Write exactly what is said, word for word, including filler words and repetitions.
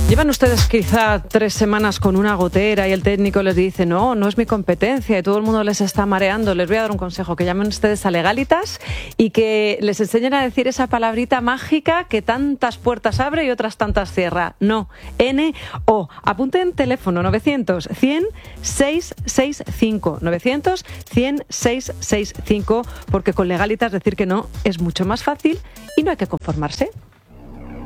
Llevan ustedes quizá tres semanas con una gotera y el técnico les dice no, no es mi competencia y todo el mundo les está mareando. Les voy a dar un consejo, que llamen ustedes a Legalitas y que les enseñen a decir esa palabrita mágica que tantas puertas abre y otras tantas cierra. No, N O. Apunten teléfono novecientos, cien, seiscientos sesenta y cinco. novecientos, cien, seiscientos sesenta y cinco, porque con Legalitas decir que no es mucho más fácil y no hay que conformarse.